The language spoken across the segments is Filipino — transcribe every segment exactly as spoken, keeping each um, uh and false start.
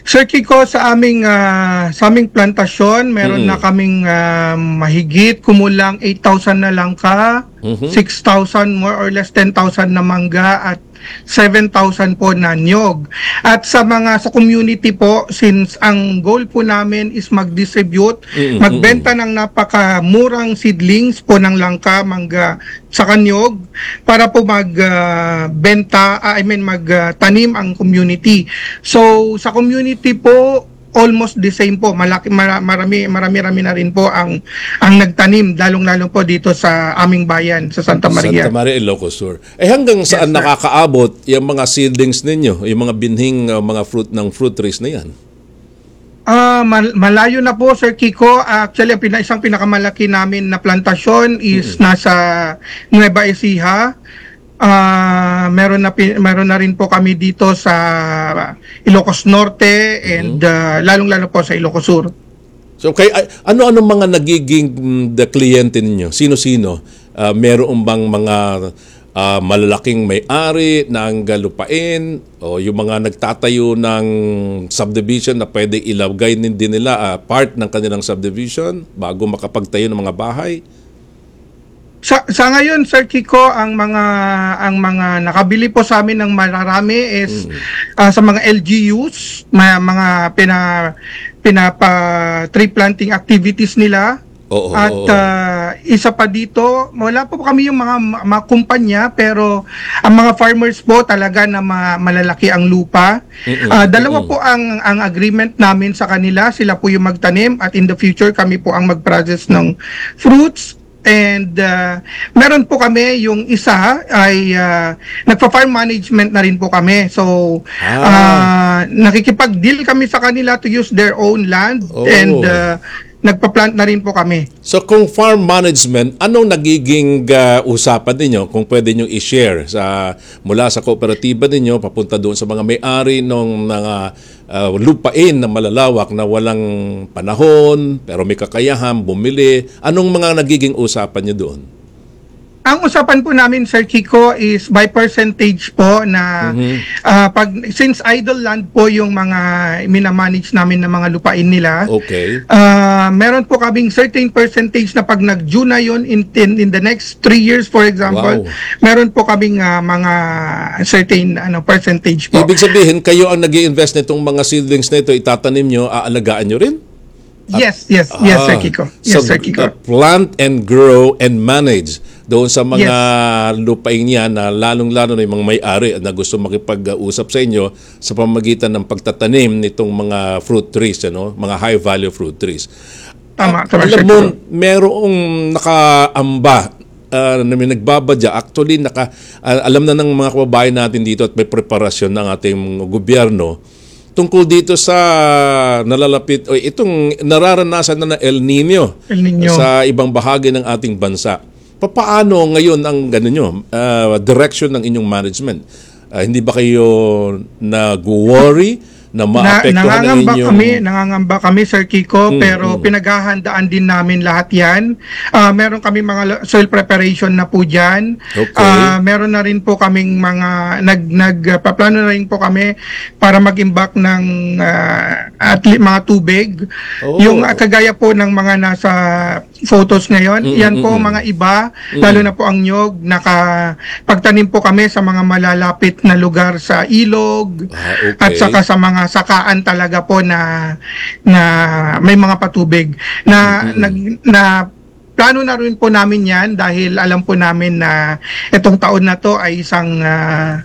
Sir Kiko, sa aming ah, sa aming plantasyon, meron Mm. na kaming ah, mahigit kumulang eight thousand na langka, Mhm. six thousand more or less ten thousand na mangga at seven thousand po na niyog. At sa mga sa community po, since ang goal po namin is mag-distribute, Mm, magbenta ng napakamurang seedlings po ng langka, mangga, sa kanyog para po magbenta, I mean magtanim ang community. So sa community po almost the same po, malaki mara- marami marami rami na rin po ang ang nagtanim, lalong-lalo po dito sa aming bayan sa Santa Maria. Santa Maria, Ilocos Sur. Eh hanggang saan sir. nakakaabot yung mga seedlings ninyo, yung mga binhing uh, mga fruit ng fruit trees na yan? Ah, mal- malayo na po, Sir Kiko. Actually, ang pina- isang pinakamalaki namin na plantasyon is nasa Nueva Ecija. Ah, meron na pi- meron na rin po kami dito sa Ilocos Norte and ah, lalong-lalo po sa Ilocos Sur. So kay ay- ano-ano mga nagiging mm, the kliyente ninyo? Sino-sino? Uh, meron bang mga ah, malalaking may-ari ng lupain o yung mga nagtatayo ng subdivision na pwede ilagay din din nila ah, part ng kanilang subdivision bago makapagtayo ng mga bahay? Sa, sa ngayon, Sir Kiko, ang mga ang mga nakabili po sa amin ng mararami is ah, sa mga L G Us, mga, mga pina pinapa tree planting activities nila. Oo, At oo, oo. ah, isa pa dito, wala po kami yung mga, mga kumpanya, pero ang mga farmers po talaga na ma- malalaki ang lupa. Mm-mm, Ah, dalawa mm-mm. po ang ang agreement namin sa kanila, sila po yung magtanim at in the future kami po ang mag-process ng fruits. And uh, meron po kami yung isa ay uh, nagpa-farm management na rin po kami. So Ah. ah, nakikipag-deal kami sa kanila to use their own land Oh. and uh, nagpa-plant na rin po kami. So kung farm management, anong nagiging uh, usapan ninyo kung pwede nyo i-share sa mula sa kooperatiba ninyo papunta doon sa mga may-ari ng mga uh, lupain na malalawak na walang panahon pero may kakayahan bumili? Anong mga nagiging usapan nyo doon? Ang usapan po namin, Sir Kiko, is by percentage po na ah, pag since idle land po yung mga minamanage namin ng mga lupain nila. Okay. Ah, meron po kaming certain percentage na pag nag-due na yun in, in, in the next three years, for example, Wow. meron po kaming ah, mga certain ano percentage po. Ibig sabihin, kayo ang nag-i-invest nitong mga seedlings na ito, itatanim nyo, aalagaan nyo rin? Yes, yes, yes, Sir Ah, Kiko. so, Yes, Sir Kiko. uh, plant and grow and manage doon sa mga lupain niya na lalong-lalo na yung mga may-ari na gusto makipag-usap sa inyo sa pamamagitan ng pagtatanim nitong mga fruit trees, ano? Mga high-value fruit trees. Tama, tama, Alam Sir mo, Kiko. merong nakaamba uh, na may nagbabadya. Actually, naka, uh, alam na ng mga kababayan natin dito at may preparasyon ng ating gobyerno tungkol dito sa nalalapit o itong nararanasan na na El Nino, El Nino. sa ibang bahagi ng ating bansa. Papaano ngayon ang ganun nyo, uh, direction ng inyong management? Uh, hindi ba kayo nag-worry na Na, maapektuhan ng nangangamba inyong... kami, nangangamba kami, Sir Kiko, pero pinaghahandaan din namin lahat yan. Ah, meron kami mga lo- soil preparation na po dyan. Okay. Ah, meron na rin po kaming mga, nag, nag, uh, paplano na rin po kami para mag-imbak ng ah, at li- mga tubig. Oh. Yung ah, kagaya po ng mga nasa photos ngayon, Mm, yan mm, po mm. mga iba, lalo na po ang nyog, naka, pagtanim po kami sa mga malalapit na lugar sa ilog, Ah, okay. at saka sa mga sakaan talaga po na na may mga patubig na nag na plano na rin po namin 'yan dahil alam po namin na itong taon na to ay isang ah,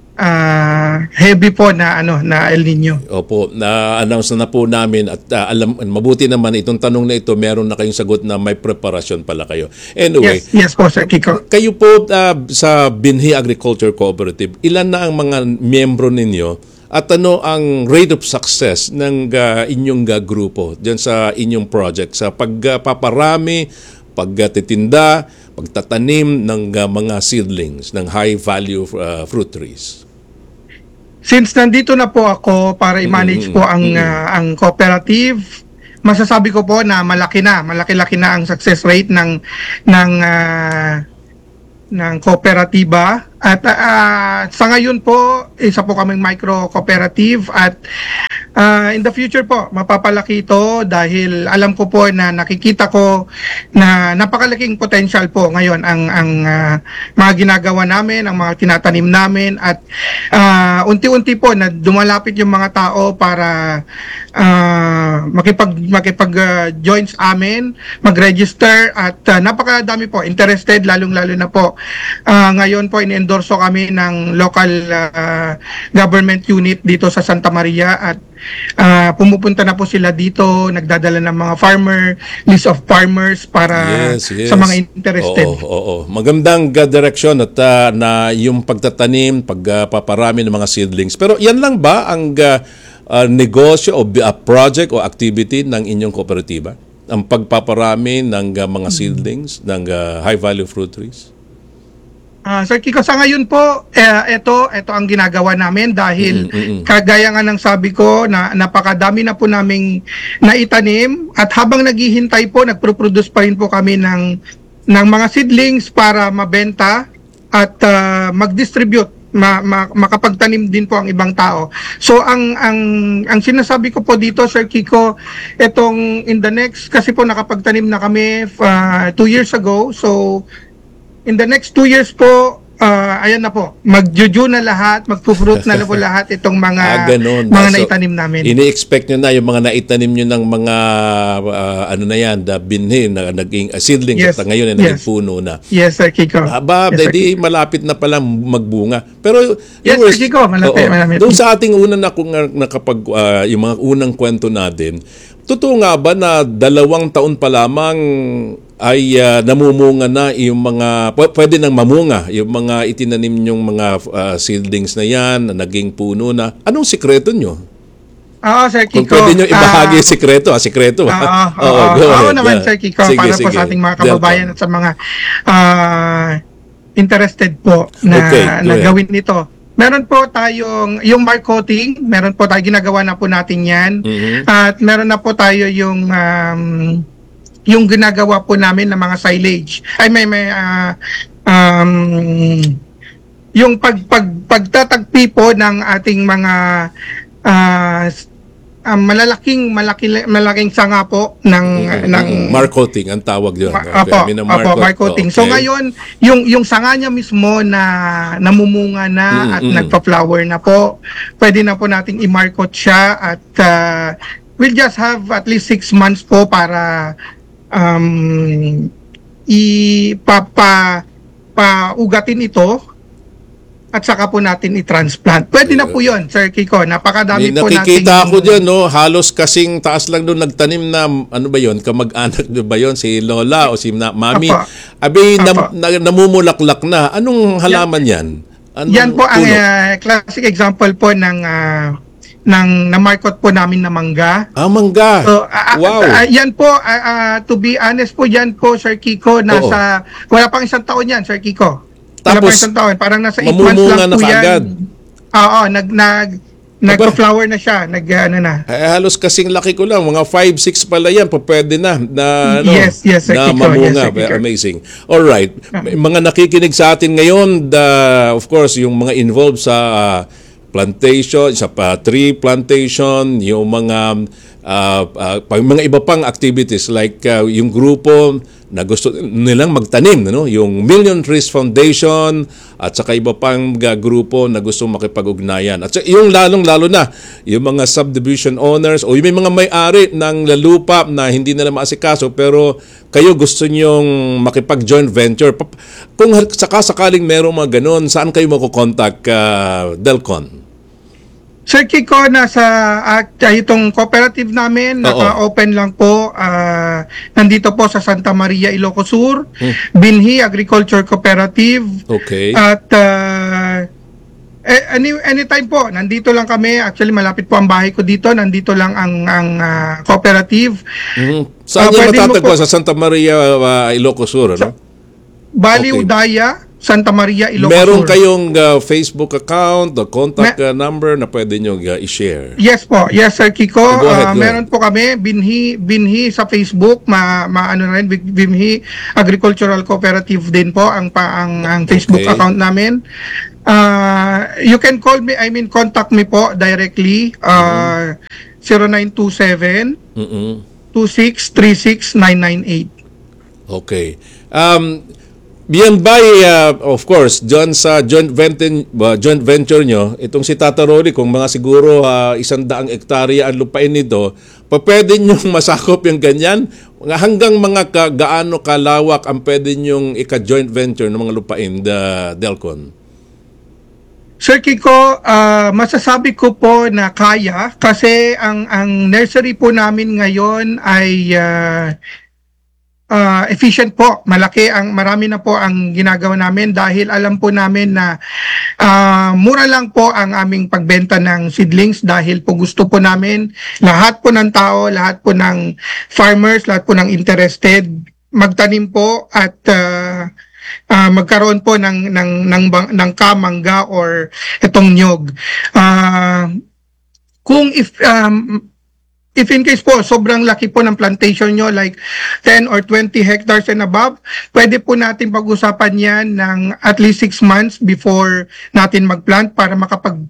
ah, heavy po na ano na El Nino. Opo, na-announce na, na po namin at uh, alam mabuti naman itong tanong na ito, meron na kayong sagot na may preparasyon pala kayo. Anyway, Yes, yes po, Sir Kiko. kayo po uh, sa Binhi Agriculture Cooperative, ilan na ang mga miyembro ninyo at ano ang rate of success ng uh, inyong uh, grupo diyan sa inyong project sa pagpaparami, pagtitinda, pagtatanim ng uh, mga seedlings ng high value uh, fruit trees? Since nandito na po ako para i-manage po ang ah, ang cooperative, masasabi ko po na malaki na, malaki-laki na ang success rate ng ng ah, ng kooperatiba At ah, sa ngayon po, isa po kaming micro-cooperative at ah, in the future po, mapapalaki ito dahil alam ko po na nakikita ko na napakalaking potential po ngayon ang, ang ah, mga ginagawa namin, ang mga tinatanim namin at ah, unti-unti po na dumalapit yung mga tao para ah, makipag, makipag ah, join sa amin, mag-register at ah, napakadami po interested lalong-lalo na po. Ah, ngayon po in-endorso kami ng local ah, government unit dito sa Santa Maria at ah, pumupunta na po sila dito, nagdadala ng mga farmer, list of farmers para Yes, yes. sa mga interested. Oo, oo, oo. Magandang uh, direksyon at uh, na yung pagtatanim, pagpaparami ng mga seedlings. Pero yan lang ba ang uh, uh, negosyo o uh, project o activity ng inyong kooperatiba? Ang pagpaparami ng uh, mga seedlings, ng uh, high-value fruit trees? Ah, Sir Kiko, sa ngayon po, eh, ito, ito ang ginagawa namin dahil Mm, mm, mm. kagaya nga ng sabi ko na napakadami na po naming naitanim at habang naghihintay po, nagproproduce pa rin po kami ng, ng mga seedlings para mabenta at ah, mag-distribute. Ma, ma, makapagtanim din po ang ibang tao. So ang ang ang sinasabi ko po dito, Sir Kiko, itong in the next kasi po nakapagtanim na kami uh, two years ago. So in the next two years po, ah, ayan na po, mag-juju na lahat, mag-fruit na po lahat itong mga Ah, ganun. mga So, naitanim namin. Ini-expect nyo na yung mga naitanim nyo ng mga ah, ano na yan, the binhi na naging uh, seedling Yes, at ngayon ay yes. naging puno na. Yes, Sir Kiko. Aba, Yes, Sir di malapit na pala magbunga. Pero Yes, yung Sir Kiko, malapit, oo, malapit. doon sa ating una na kung nakapag ah, yung mga unang kwento natin, totoo nga ba na dalawang taon pa lamang ay ah, namumunga na yung mga pw- pwede nang mamunga yung mga itinanim yung mga ah, seedlings na yan na naging puno na. Anong sikreto nyo? Oo, Sir Kung Kiko. pwede nyo ibahagi ah, yung sikreto, ah, sikreto. Oo, ah. oo, Oo, go oo ahead. naman, Yeah. Sir Kiko, Sige, para po sige. sa ating mga Delcon. kababayan at sa mga ah, interested po na, Okay, go na ahead. gawin ito. Meron po tayong, yung mark coating, meron po tayo, ginagawa na po natin yan. Mhm. At meron na po tayo yung um, yung ginagawa po namin ng mga silage. Ay may may ah, um, yung pag, pag pagtatagpi po ng ating mga ah, s- ah, malalaking malaki, malaking sanga po ng ng Mark coating ang tawag yun. Ma- Okay, Opo, I mean, a opo, coat- mark coating. So okay. ngayon, yung yung sanga niya mismo na namumunga na Mm, at mm. nagpa-flower na po, pwede na po nating i-mark coat siya at uh, we'll just have at least six months po para um, ipapa paugatin ito at saka po natin i-transplant. Pwede na po yun, Sir Kiko. Napakadami May po nating... nakikita ako dyan, no? Halos kasing taas lang doon nagtanim na, ano ba yon, kamag-anak nyo ba yon, si Lola o si na, Mami? Apa. Abi, nam, Apa. na, namumulaklak na. Anong halaman yan? Anong Yan po ang puno? uh, classic example po ng uh, ng na-market po namin na mangga. Ah, mangga. So, ah, ah, Wow. ah, yan po, ah, ah, to be honest po, yan po, Sir Kiko, nasa, wala pang isang taon yan, Sir Kiko. Wala Tapos, pang isang taon, parang nasa eight months mamumunga lang na po yan. kaagad. Oo, nag, nag, nagpa-flower na siya, nag, ano na. Eh, halos kasing laki ko lang, mga five six pala yan, pa pwede na, na, ano, Yes, yes, Sir na Kiko, mamunga. yes, Sir Kiko. Amazing. Alright, may mga nakikinig sa atin ngayon, the, of course, yung mga involved sa uh, plantation, sa uh, tree plantation, yung mga uh, uh, pag- mga iba pang activities like uh, yung grupo na gusto nilang magtanim, no? Yung Million Trees Foundation at saka iba pang uh, grupo na gusto makipag-ugnayan. At saka yung lalong-lalo na yung mga subdivision owners o yung may mga may-ari ng lupa na hindi nila maasikaso pero kayo gusto nyong makipag-joint venture. Pa- Kung saka-sakaling merong mga ganun, saan kayo makukontak, uh, Delcon? Sir Kiko, nasa at uh, itong cooperative namin, Oo. naka-open lang po, ah, nandito po sa Santa Maria, Ilocos Sur, Hmm. Binhi Agriculture Cooperative. Okay. At uh, eh, any anytime po, nandito lang kami. Actually, malapit po ang bahay ko dito. Nandito lang ang ang ah, cooperative. Mhm. Saan Ah, yan pwede mo matatagpuan? po- Sa Santa Maria, uh, Ilocos Sur, ano? Bali Okay. Udaya, Santa Maria, Ilocos Meron Sur. kayong uh, Facebook account, the contact uh, number na pwede nyo uh, i-share? Yes po. Yes, Sir Kiko. Go ahead, Ah, go meron po kami, Binhi, Binhi sa Facebook, ma, ma ano na rin, Binhi Agricultural Cooperative din po ang, pa, ang, ang Facebook Okay. account namin. Ah, you can call me, I mean, contact me po directly. Uh, zero nine two seven, Mm-mm. two six three six nine nine eight. Okay. Um, Beyond by, uh, of course, dyan sa joint venture, uh, joint venture nyo, itong si Tata Rolly, kung mga siguro uh, isang daang ektarya ang lupain nito, pa pwede nyong masakop yung ganyan? Hanggang mga ka, gaano kalawak ang pwede nyong ika-joint venture ng mga lupain, the Delcon? Sir Kiko, ah, masasabi ko po na kaya kasi ang ang nursery po namin ngayon ay ah, ah, efficient po. Malaki ang marami na po ang ginagawa namin dahil alam po namin na ah, mura lang po ang aming pagbenta ng seedlings dahil po gusto po namin lahat po ng tao, lahat po ng farmers, lahat po ng interested magtanim po at ah, ah, magkaroon po ng ng ng bang- ng kamangga or itong nyog. Ah, kung if um, if in case po sobrang laki po ng plantation nyo like ten or twenty hectares and above, pwede po natin pag-usapan yan ng at least six months before natin mag-plant para makapag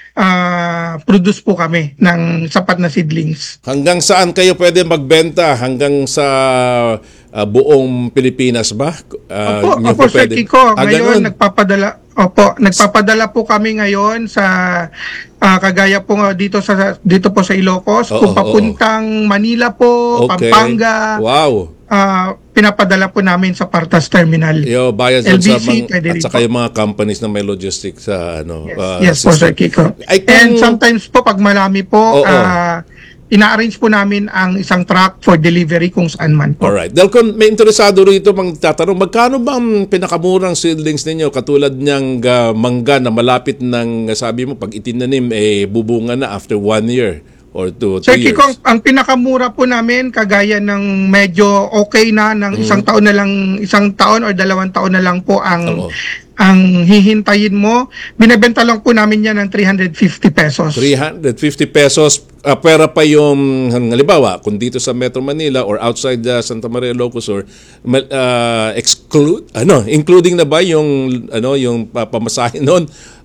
ah, produce po kami ng sapat na seedlings. Hanggang saan kayo pwede magbenta? Hanggang sa uh, buong Pilipinas ba? Uh, Opo, nyo opo, po Sir pwede- Kiko. Ah, Ngayon, ganun. nagpapadala, opo, nagpapadala po kami ngayon sa ah, kagaya po nga dito sa dito po sa Ilocos, Oo, kung oo. papuntang Manila po, Okay. Pampanga, Wow. ah, pinapadala po namin sa Partas Terminal. Yo, bayad L sa B C, mga, pwede at rin saka po. yung mga companies na may logistics sa ano. Yes, uh, yes po, system. Sir Kiko. Ay, kung- And sometimes po, pag marami po, Oo. ah, ina-arrange po namin ang isang truck for delivery kung saan man po. Alright. Delcon, may interesado rito mang tatanong, magkano ba ang pinakamurang seedlings ninyo katulad niyang uh, mangga na malapit ng, sabi mo, pag itinanim, eh, bubunga na after one year or two, two Sir years? Kiko, ang pinakamura po namin kagaya ng medyo okay na ng Mm. isang taon na lang, isang taon or dalawang taon na lang po ang Oo. ang hihintayin mo. Binebenta lang po namin yan ng three hundred fifty pesos. three hundred fifty pesos, uh, pera pa yung, halimbawa, kung dito sa Metro Manila or outside uh, Santa Maria, Ilocos Sur, ma- uh, exclude, ano, including na ba yung, ano, yung pa- pamasahe noon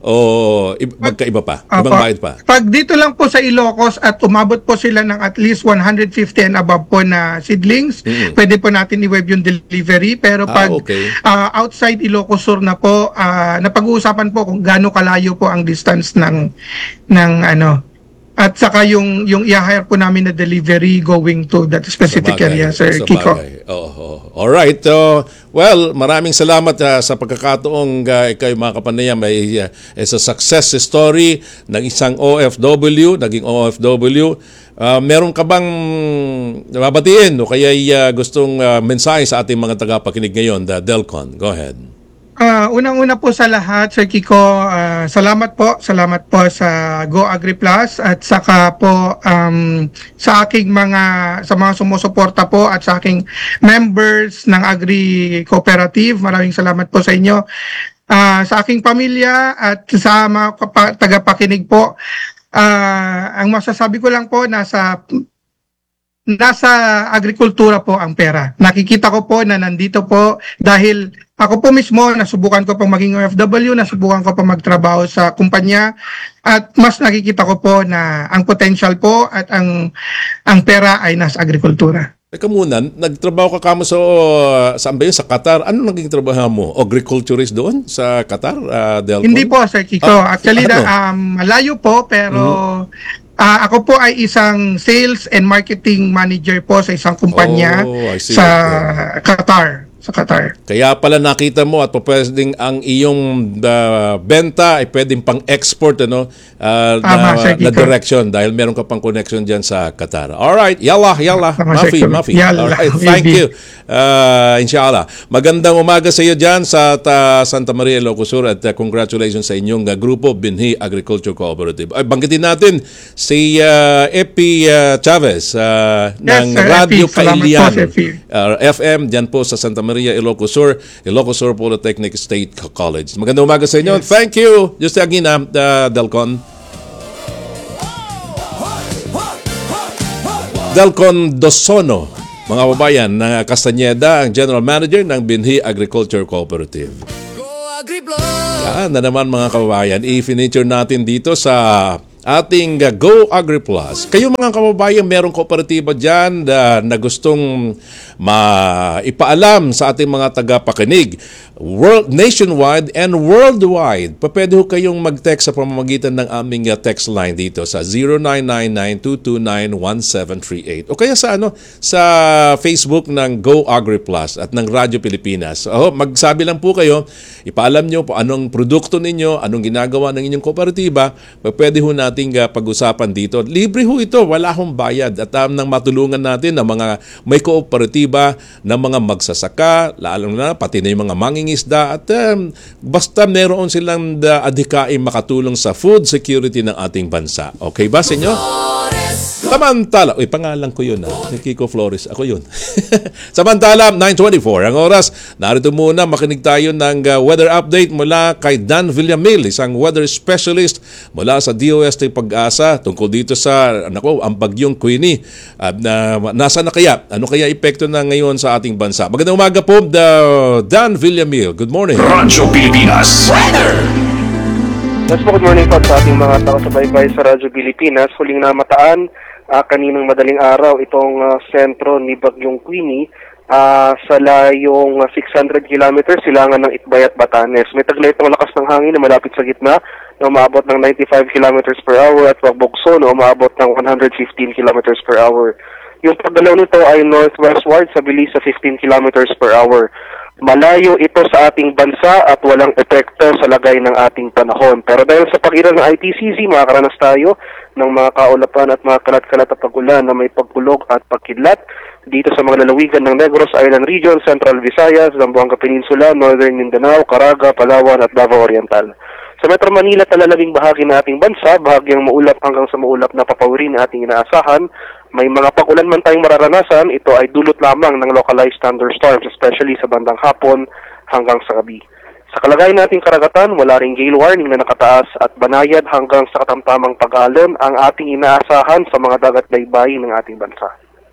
o i- magkaiba pa? Ibang Opo. bayad pa? Pag dito lang po sa Ilocos at umabot po sila ng at least one hundred fifty and above po na seedlings, Mm. pwede po natin i-web yung delivery. Pero Ah, pag okay. ah, outside Ilocos Sur na po, ah, napag-uusapan po kung gaano kalayo po ang distance ng ng ano. At saka yung yung i-hire po namin na delivery going to that specific Sabagay, area, Sir sabagay. Kiko. Oo, oo. Alright. Uh, well, maraming salamat uh, sa pagkakataong uh, ikaw mga kapanayam ay uh, is a success story ng isang O F W, naging O F W. Uh, meron ka bang nababatiin o kaya uh, gustong uh, mensahe sa ating mga tagapakinig ngayon, the Delcon? Go ahead. Ah, unang-una po sa lahat, Sir Kiko, ah, salamat po. Salamat po sa Go Agri Plus at saka po um, sa aking mga sa mga sumusuporta po at sa aking members ng Agri Cooperative. Maraming salamat po sa inyo. Ah, sa aking pamilya at sa mga kapa- tagapakinig po. Ah, ang masasabi ko lang po nasa nasa agrikultura po ang pera. Nakikita ko po na nandito po dahil ako po mismo nasubukan ko pong maging O F W, nasubukan ko pong magtrabaho sa kumpanya at mas nakikita ko po na ang potential po at ang ang pera ay nasa agrikultura. Teka muna, nagtrabaho ka kamo sa, uh, saan ba yun? Sa Qatar. Ano naging trabaho mo? Agriculturist doon sa Qatar, uh, Delcon? Hindi po, Sir Kiko. Ah, Actually, ano? na, um, malayo po pero ah, ako po ay isang sales and marketing manager po sa isang kumpanya Oh, I see. sa Qatar. Sa Qatar. Kaya pala nakita mo at pwedeng ang iyong uh, benta ay pwedeng pang-export ano, uh, Tama, na, Sir na Kiko. direction dahil meron ka pang connection dyan sa Qatar. Alright, yalla, yalla. Tama, Sir Mafi, Kiko. Mafi. Yalla, Alright, thank maybe. you. Uh, inshallah. Magandang umaga sa iyo dyan sa ta, Santa Maria, Ilocos Sur at uh, congratulations sa inyong uh, grupo, Binhi Agriculture Cooperative. Ay, banggitin natin si uh, Epi uh, Chavez uh, ng Sir Radio Epi. Salamat po, Kailian Sir Epi. uh, F M dyan po sa Santa Maria, Maria, Ilocos Sur, Ilocos Sur Polytechnic State College. Magandang umaga sa inyo. Thank you, Juste Aguina, uh, Delcon. Delcon Dosono, mga kababayan, na Castañeda, ang General Manager ng Binhi Agriculture Cooperative. Yan na naman mga kababayan, i-feature natin dito sa ating uh, Go Agri Plus. Kayo mga kababayan, merong kooperatiba dyan uh, na gustong maipaalam sa ating mga tagapakinig, world, nationwide and worldwide. Pwede ho kayong mag-text sa pamamagitan ng aming uh, text line dito sa zero nine nine nine two two nine one seven three eight o kaya sa ano sa Facebook ng Go Agri Plus at ng Radyo Pilipinas. Oh, magsabi lang po kayo, ipaalam nyo po anong produkto ninyo, anong ginagawa ng inyong kooperatiba. Pwede ho natin ating uh, pag-usapan dito. Libre ho ito, wala hong bayad at um, nang matulungan natin ng mga may kooperatiba ng mga magsasaka, lalo na pati na yung mga mangingisda at um, basta meron silang uh, adhikain makatulong sa food security ng ating bansa. Okay ba sa inyo? Samantala, uy, pangalan ko yun, ah. Kiko Flores, ako yun. Samantala, nine twenty-four ang oras. Narito muna, makinig tayo ng uh, weather update mula kay Dan Villamil, isang weather specialist mula sa D O S T Pag-asa tungkol dito sa, nako, ang bagyong Queenie. Uh, na, nasa na kaya? Ano kaya epekto na ngayon sa ating bansa? Magandang umaga po, the Dan Villamil. Good morning. Radyo Pilipinas Weather. Yes po, good morning po sa ating mga taga-subaybay sa Radyo Pilipinas. Huling namataan uh, kaninang madaling araw itong uh, sentro ni Bagyong Queenie uh, sa layong uh, six hundred kilometers silangan ng Itbay at Batanes. May taglay ng lakas ng hangin na malapit sa gitna na umaabot ng ninety-five kilometers per hour at wagbogso na umaabot ng one hundred fifteen kilometers per hour. Yung pagdalaw nito ay northwestward sa bilis sa fifteen kilometers per hour. Malayo ito sa ating bansa at walang epekto sa lagay ng ating panahon. Pero dahil sa pag-iral ng I T C C, makakaranas tayo ng mga kaulapan at mga kalat-kalat at pag-ulan na may pagkulog at pagkidlat dito sa mga lalawigan ng Negros Island Region, Central Visayas, Zamboanga Peninsula, Northern Mindanao, Caraga, Palawan at Davao Oriental. Sa Metro Manila at lalaming bahagi ng ating bansa, bahagyang maulap hanggang sa maulap na papawiri na ating inaasahan. May mga pag-ulan man tayong mararanasan, ito ay dulot lamang ng localized thunderstorms, especially sa bandang hapon hanggang sa gabi. Sa kalagayan nating karagatan, wala ring gale warning na nakataas at banayad hanggang sa katamtamang pag-alon ang ating inaasahan sa mga dagat-baybayin ng ating bansa.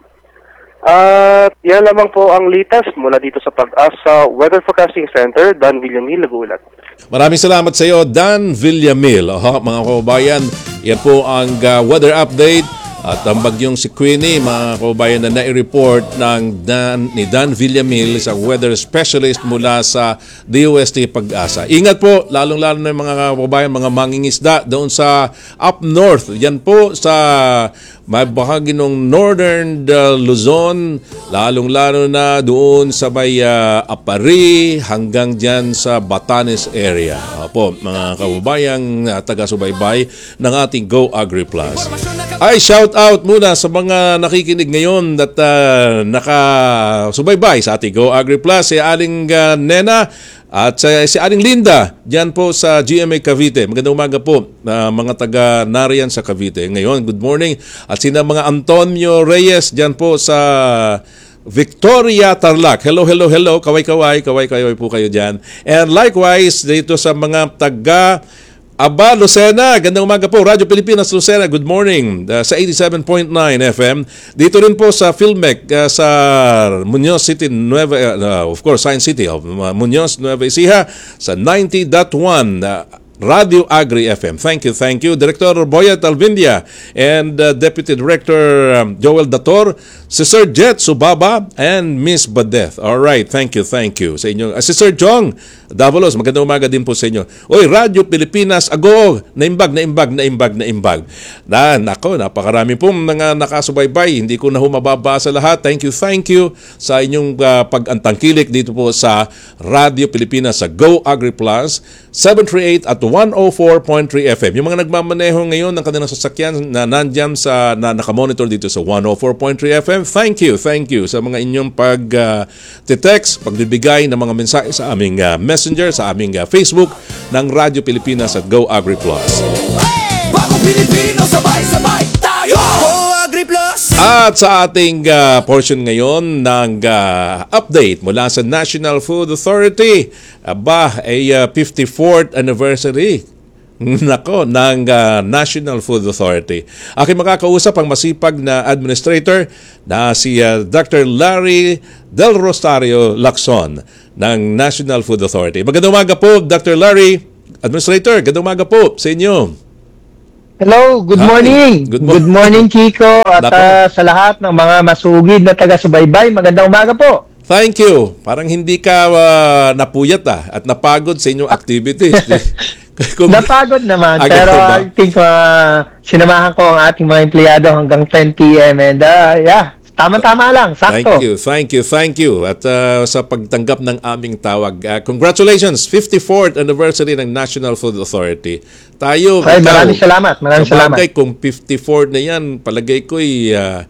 At yan lamang po ang latest mula dito sa Pag-asa Weather Forecasting Center, Dan Villamil, nagulat. Maraming salamat sa iyo, Dan Villamil. Oho, mga kababayan, yan po ang uh, weather update. At ang bagyong si Queenie, mga kababayan, na nai-report ng Dan, ni Dan Villamil, isang weather specialist mula sa D O S T Pag-asa. Ingat po, lalong-lalo na yung mga kababayan, mga mangingisda doon sa up north. Yan po sa may bahagi ng northern uh, Luzon, lalong-lalo na doon sa may uh, Apari hanggang dyan sa Batanes area. Opo, mga kababayan, uh, taga-subaybay ng ating Go Agri Plus. Ay, shout out muna sa mga nakikinig ngayon at uh, nakasubaybay sa ating Go Agri Plus, si Aling uh, Nena at uh, si Aling Linda dyan po sa G M A Cavite. Magandang umaga po, uh, mga taga nariyan sa Cavite. Ngayon, good morning. At sina mga Antonio Reyes dyan po sa Victoria, Tarlac. Hello, hello, hello. Kaway-kaway, kaway-kaway po kayo dyan. And likewise, dito sa mga taga Aba, Lucena, gandang umaga po. Radyo Pilipinas, Lucena, good morning. Uh, sa eighty-seven point nine F M. Dito rin po sa Filmec, uh, sa Muñoz City, Nueva, uh, of course, Science City of uh, Muñoz, Nueva Ecija, sa ninety point one uh, Radio Agri F M. Thank you, thank you. Director Boyet Alvindia and uh, Deputy Director um, Joel Dator, si Sir Jet Subaba, and Miss Badeth. All right, thank you, thank you sa inyo. Uh, si Sir Jong Davalos, magandang umaga din po sa inyo. Oy, Radyo Pilipinas, ago, naimbag, naimbag, naimbag, naimbag. Na, nako, napakarami pong mga nakasubaybay. Hindi ko na humababasa lahat. Thank you, thank you sa inyong uh, pag-antangkilik dito po sa Radyo Pilipinas sa Go Agri Plus, seven thirty-eight at one oh four point three F M. Yung mga nagmamaneho ngayon ng kanilang sasakyan na nandyan sa, na nakamonitor dito sa one oh four point three F M, thank you, thank you sa mga inyong pag-text, uh, pagbibigay ng mga mensahe sa aming uh, messenger, sa aming uh, Facebook ng Radyo Pilipinas at Go Agri Plus. Bagong Pilipino, sabay-sabay tayo! Go Agri Plus! At sa ating ah, portion ngayon ng ah, update mula sa National Food Authority, aba ay ah, fifty-fourth anniversary nako ng ah, National Food Authority. Aking makakausap ang masipag na administrator na si ah, Doctor Larry Del Rosario Lacson ng National Food Authority. Magandang umaga po, Doctor Larry. Administrator, magandang umaga po sa inyo. Hello, good Hi. morning. Good Good, mo- morning, Kiko, at Nako. ah, sa lahat ng mga masugid na taga-subaybay. Magandang umaga po. Thank you. Parang hindi ka ah, napuyat ah, at napagod sa inyong activities. Kung- Napagod naman, Agad pero po ba? I think ah, sinamahan ko ang ating mga empleyado hanggang ten p.m. and ah, yeah, tama-tama lang, Thank sakto. you, thank you, thank you. At uh, sa pagtanggap ng aming tawag, uh, congratulations, fifty-fourth anniversary ng National Food Authority. Tayo, Ay, ikaw, maraming salamat, maraming salamat. sabagay, kung fifty-four na yan, palagay ko'y uh,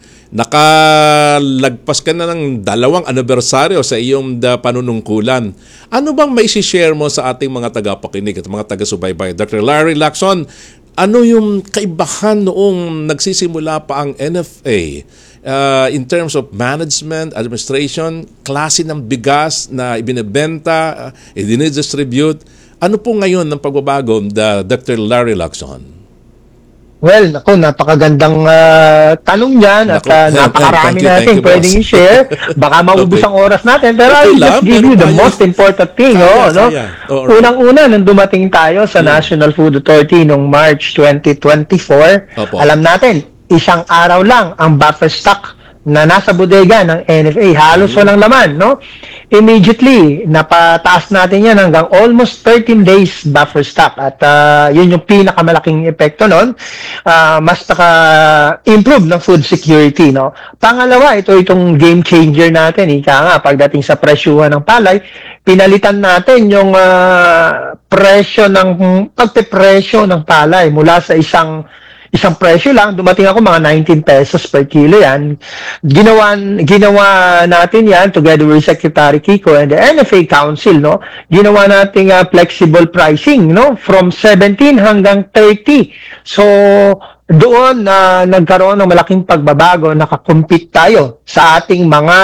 nakalagpas ka na ng dalawang anibersaryo sa iyong da, panunungkulan. Ano bang may share mo sa ating mga tagapakinig at mga taga-subaybay? Doctor Larry Lacson, ano yung kaibahan noong nagsisimula pa ang N F A uh, in terms of management, administration, klase ng bigas na ibinebenta, uh, idinidistribute? Ano po ngayon ng pagbabago, the Doctor Larry Lacson? Well, naku, napakagandang ah, tanong yan at Naku, ah, thank napakarami you, thank natin you, pwedeng boss. i-share. Baka maubos Okay. ang oras natin. Pero Okay I'll lang, just give you pero the kaya. most important thing. Kaya, oh, no? kaya. Alright. Unang-una, nung dumating tayo sa National Food Authority noong March twenty twenty-four, Opo. alam natin, isang araw lang ang buffer stock na nasa bodega ng N F A. Halos walang laman, no? Immediately, napataas natin yan hanggang almost thirteen days buffer stock. At ah, yun yung pinakamalaking epekto nun. Ah, mas naka-improve ng food security, no? Pangalawa, ito itong game changer natin. Ika nga, pagdating sa presyuhan ng palay, pinalitan natin yung ah, presyo ng, pagpepresyo ng palay mula sa isang isang presyo lang, dumating ako mga nineteen pesos per kilo yan. Ginawa, ginawa natin yan together with Secretary Kiko and the N F A Council, no? Ginawa natin uh, flexible pricing, no? From seventeen hanggang thirty. So, doon na nagkaroon ng malaking pagbabago, nakakompete tayo sa ating mga,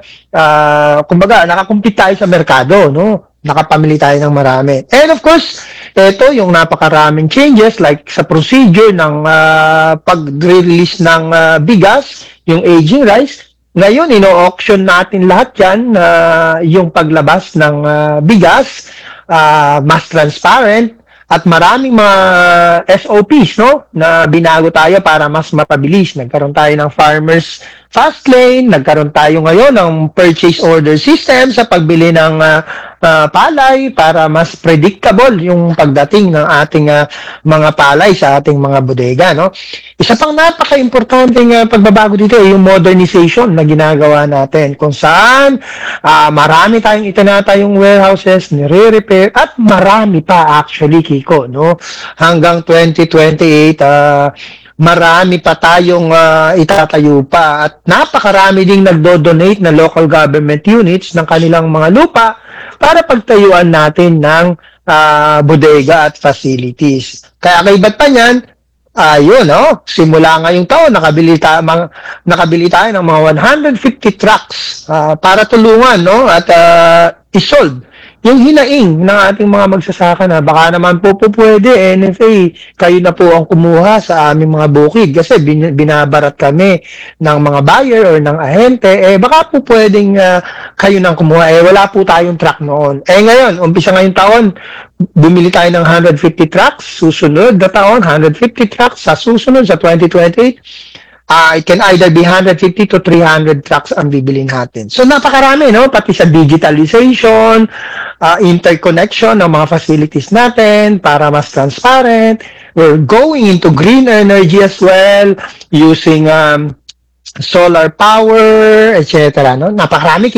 uh, kumbaga, nakakompete tayo sa merkado, no? Nakapamili tayo ng marami. And of course, ito yung napakaraming changes like sa procedure ng ah, pag-release ng ah, bigas, yung aging rice. Ngayon, ino-auction natin lahat yan, ah, yung paglabas ng ah, bigas, ah, mas transparent, at maraming mga S O Ps, no, na binago tayo para mas mapabilis. Nagkaroon tayo ng Farmers Fast Lane, nagkaroon tayo ngayon ng purchase order system sa pagbili ng ah, ah, palay para mas predictable yung pagdating ng ating ah, mga palay sa ating mga bodega, no. Isa pang napaka-importanting ah, pagbabago dito ay yung modernization na ginagawa natin kung saan ah, marami tayong itinatayong warehouses, nire-repair at marami pa actually, Kiko, no. Hanggang twenty twenty-eight ah, marami pa tayong ah, itatayo pa at napakarami ding nagdo-donate na local government units ng kanilang mga lupa para pagtayuan natin ng ah, bodega at facilities. Kaya kaibat pa niyan, ayun, no? Simula ngayong taon, nakabili, ta mga, nakabili tayo ng mga one hundred fifty trucks ah, para tulungan, no? At ah, isolve yung hinaing ng ating mga magsasaka na baka naman po po pwede, N F A, kayo na po ang kumuha sa aming mga bukid kasi bin binabarat kami ng mga buyer or ng ahente, eh baka po pwedeng uh, kayo nang kumuha. Eh wala po tayong truck noon. Eh ngayon, umpisa ngayong taon, bumili tayo ng one hundred fifty trucks, susunod na taon, one hundred fifty trucks, sa susunod, sa twenty twenty-eight, Uh, it can either be one hundred fifty to three hundred trucks ang bibilin natin. So napakarami, no? Pati sa digitalization, uh, interconnection ng mga facilities natin para mas transparent. We're going into green energy as well, using um, solar power, et cetera. No? Napakarami, Kiko.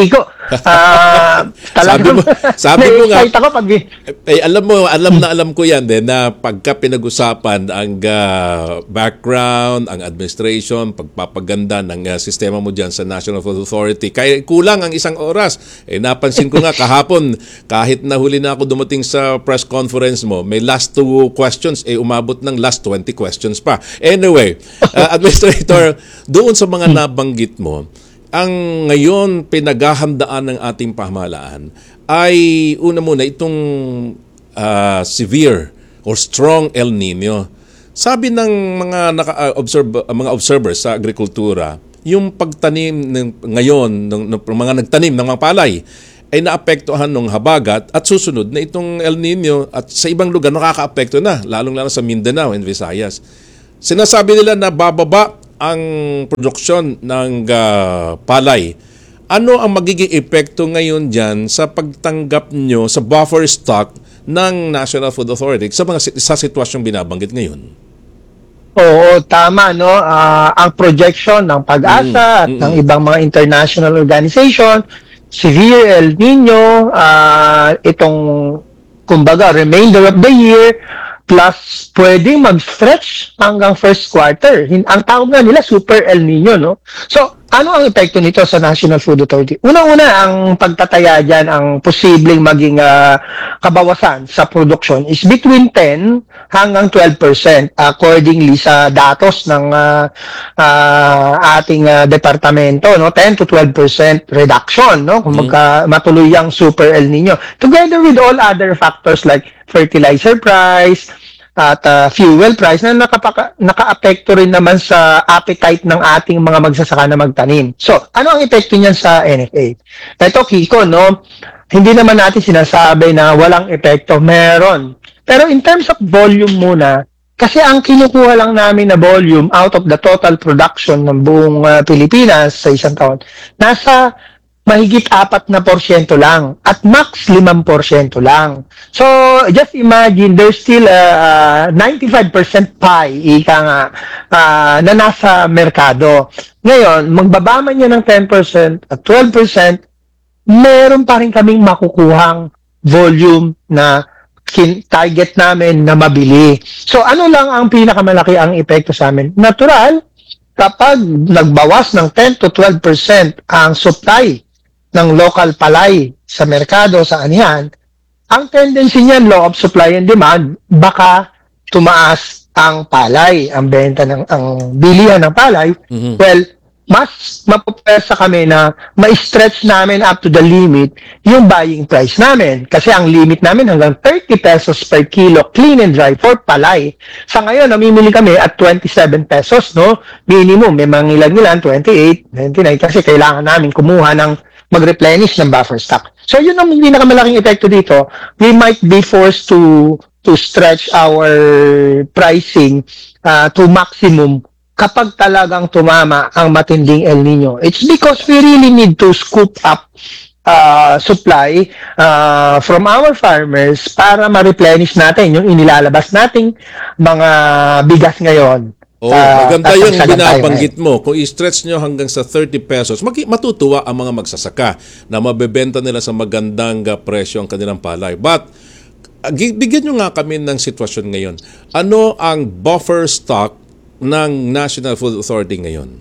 Ah, Sabi mo- sabi mo nga- na-excite ako pag Eh, alam mo, alam na alam ko yan din na pagka pinag-usapan ang ah, background, ang administration, pagpapaganda ng ah, sistema mo dyan sa National Food Authority, kaya kulang ang isang oras. Eh, napansin ko nga kahapon, kahit nahuli na ako dumating sa press conference mo, may last two questions, eh umabot ng last twenty questions pa. Anyway, ah, Administrator, doon sa mga nabanggit mo, ang ngayon pinaghahandaan ng ating pamahalaan ay una muna itong ah, severe or strong El Nino. Sabi ng mga naka-observe mga observers sa agrikultura, yung pagtanim ng ngayon ng, ng mga nagtanim ng mga palay ay naapektuhan ng habagat at susunod na itong El Nino at sa ibang lugar nakakaapekto na, lalong-lalo sa Mindanao and Visayas. Sinasabi nila na bababa ang produksyon ng ah, palay. Ano ang magiging epekto ngayon dyan sa pagtanggap nyo sa buffer stock ng National Food Authority sa mga sit- sa sitwasyong binabanggit ngayon? Oo, tama, no? Ah, ang projection ng Pag-asa at Mm, mm, ng ibang mga international organization, severe El Nino, ah, itong, kumbaga, remainder of the year, plus pwedeng mag-stretch hanggang first quarter. Hin- Ang tawag nga nila, Super El Nino, no? So, ano ang epekto nito sa National Food Authority? Una-una, ang pagtataya dyan, ang posibleng maging ah, kabawasan sa production is between ten hanggang twelve percent accordingly sa datos ng ah, ah, ating ah, departamento, no? ten to twelve percent reduction, no? Kung magka, matuloy ang Super El Nino. Together with all other factors like fertilizer price, at uh, fuel price na nakapaka, naka-apekto rin naman sa appetite ng ating mga magsasaka na magtanim. So, ano ang epekto niyan sa N F A? Ito, Kiko, no? Hindi naman natin sinasabi na walang epekto. Meron. Pero in terms of volume muna, kasi ang kinukuha lang namin na volume out of the total production ng buong uh, Pilipinas sa isang taon, nasa mahigit apat na porsyento lang at max limang porsyento lang. So, just imagine, there's still a uh, ninety-five percent pie, ika nga, uh, na nasa merkado. Ngayon, magbaba man yan ng ten percent at twelve percent, meron pa rin kaming makukuhang volume na kin- target namin na mabili. So, ano lang ang pinakamalaki ang epekto sa amin? Natural, kapag nagbawas ng ten to twelve percent ang supply ng local palay sa merkado, sa anihan, ang tendency niyan, law of supply and demand, baka tumaas ang palay, ang benta ng, ang bilihan ng palay. Mhm. Well, mas mapupwersa kami na ma-stretch namin up to the limit yung buying price namin. Kasi ang limit namin hanggang thirty pesos per kilo clean and dry for palay. Sa ngayon, namimili kami at twenty-seven pesos, no? Minimum, may mga ilan-ilan, twenty-eight, twenty-nine, kasi kailangan namin kumuha ng mag-replenish ng buffer stock. So yun ang pinakamalaking epekto dito. We might be forced to to stretch our pricing uh, to maximum kapag talagang tumama ang matinding El Nino. It's because we really need to scoop up uh, supply uh, from our farmers para ma-replenish natin yung inilalabas nating mga bigas ngayon. Oh, Ah, maganda yung tatagsagan tayo binabanggit mo. Kung i-stretch nyo hanggang sa thirty pesos, mag- matutuwa ang mga magsasaka na mabebenta nila sa magandang uh, presyo ang kanilang palay. But, uh, gi- bigyan nyo nga kami ng sitwasyon ngayon. Ano ang buffer stock ng National Food Authority ngayon?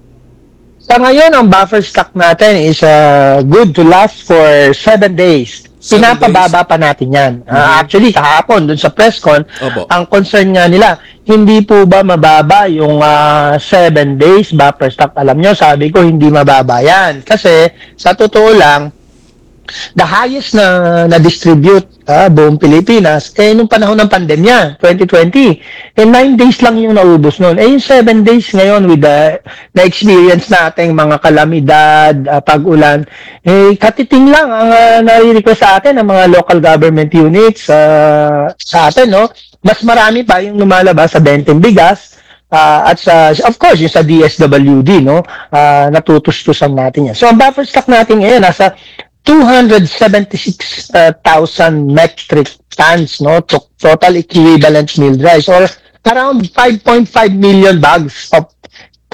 Sa ngayon, ang buffer stock natin is uh, good to last for seven days. Seven Pinapababa pa natin yan. Uh, actually, kahapon, dun sa press con, Opo. ang concern nga nila, hindi po ba mababa yung uh, seven days buffer stock? Alam nyo, sabi ko, hindi mababa yan. Kasi, sa totoo lang, the highest na na-distribute ah, buong Pilipinas, eh, nung panahon ng pandemya, twenty twenty, eh, nine days lang yung naubos noon. Eh, yung seven days ngayon with the na-experience nating mga kalamidad, ah, pag-ulan, eh, katiting lang ang uh, nare-request sa atin ng mga local government units ah, sa atin, no? Mas marami pa yung lumalabas sa benteng bigas, Uh, at sa, of course, yung sa D S W D, no? Uh, natutustusan natin yan. So, ang buffer stock natin ngayon, nasa two hundred seventy-six thousand metric tons, no? To- total equivalent milled rice, or around five point five million bags of